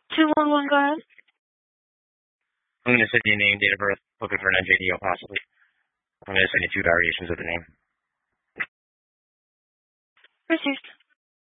211, go ahead. I'm going to send you a name, date of birth, looking for an NJDO possibly. I'm going to send you 2 variations of the name. Received.